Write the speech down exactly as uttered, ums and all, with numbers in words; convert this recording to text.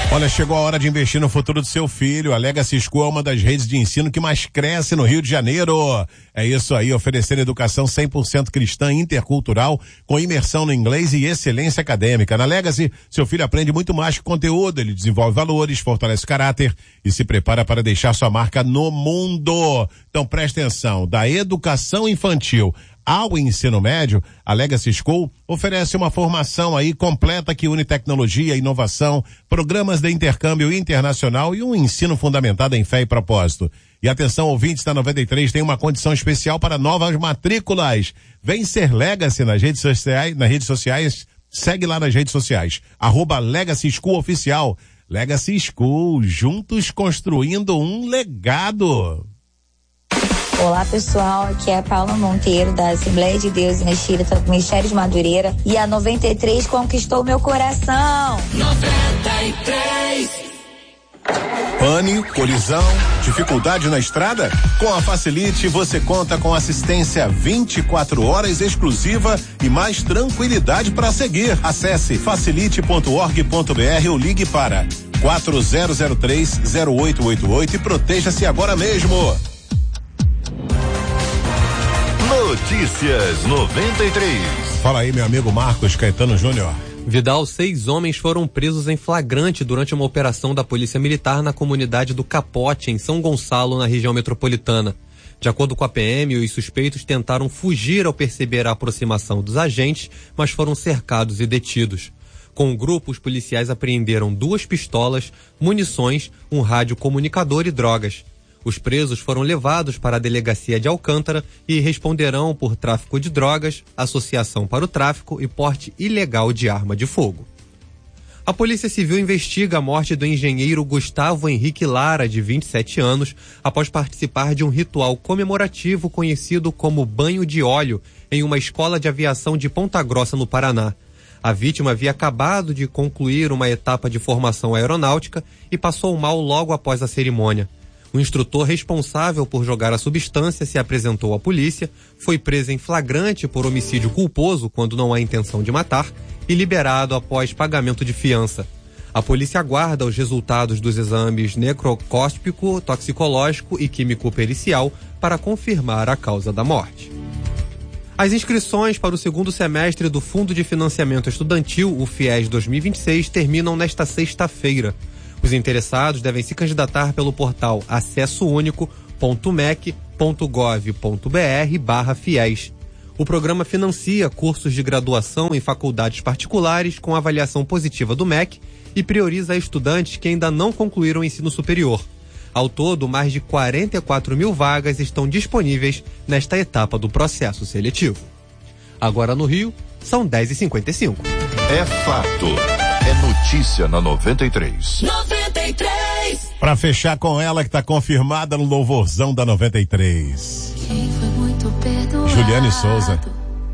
Olha, chegou a hora de investir no futuro do seu filho. A Legacy School é uma das redes de ensino que mais cresce no Rio de Janeiro. É isso aí, oferecendo educação cem por cento cristã e intercultural, com imersão no inglês e excelência acadêmica. Na Legacy, seu filho aprende muito mais que conteúdo. Ele desenvolve valores, fortalece caráter e se prepara para deixar sua marca no mundo. Então preste atenção, da educação infantil ao ensino médio, a Legacy School oferece uma formação aí completa que une tecnologia, inovação, programas de intercâmbio internacional e um ensino fundamentado em fé e propósito. E atenção, ouvintes da noventa e três, tem uma condição especial para novas matrículas. Vem ser Legacy nas redes sociais, nas redes sociais, segue lá nas redes sociais, arroba Legacy School Oficial. Legacy School, juntos construindo um legado. Olá pessoal, aqui é a Paula Monteiro da Assembleia de Deus em Espírita do Ministério de Madureira e a noventa e três conquistou meu coração. noventa e três. Pane, colisão, dificuldade na estrada? Com a Facilite você conta com assistência vinte e quatro horas exclusiva e mais tranquilidade para seguir. Acesse facilite ponto org ponto br ou ligue para quatro zero zero três zero oito oito oito e proteja-se agora mesmo. Notícias noventa e três. Fala aí, meu amigo Marcos Caetano Júnior. Vidal, seis homens foram presos em flagrante durante uma operação da Polícia Militar na comunidade do Capote, em São Gonçalo, na região metropolitana. De acordo com a P M, os suspeitos tentaram fugir ao perceber a aproximação dos agentes, mas foram cercados e detidos. Com o grupo, os policiais apreenderam duas pistolas, munições, um rádio comunicador e drogas. Os presos foram levados para a delegacia de Alcântara e responderão por tráfico de drogas, associação para o tráfico e porte ilegal de arma de fogo. A Polícia Civil investiga a morte do engenheiro Gustavo Henrique Lara, de vinte e sete anos, após participar de um ritual comemorativo conhecido como banho de óleo em uma escola de aviação de Ponta Grossa, no Paraná. A vítima havia acabado de concluir uma etapa de formação aeronáutica e passou mal logo após a cerimônia. O instrutor responsável por jogar a substância se apresentou à polícia, foi preso em flagrante por homicídio culposo quando não há intenção de matar e liberado após pagamento de fiança. A polícia aguarda os resultados dos exames necroscópico, toxicológico e químico-pericial para confirmar a causa da morte. As inscrições para o segundo semestre do Fundo de Financiamento Estudantil, o FIES dois mil e vinte e seis, terminam nesta sexta-feira. Os interessados devem se candidatar pelo portal acessounico ponto mec ponto gov ponto br barra fiéis. O programa financia cursos de graduação em faculdades particulares com avaliação positiva do M E C e prioriza estudantes que ainda não concluíram o ensino superior. Ao todo, mais de quarenta e quatro mil vagas estão disponíveis nesta etapa do processo seletivo. Agora no Rio, são dez e cinquenta e cinco. É fato. É notícia na noventa e três. noventa e três. Pra fechar com ela que tá confirmada no louvorzão da noventa e três. Quem foi muito perdoado, Juliane Souza.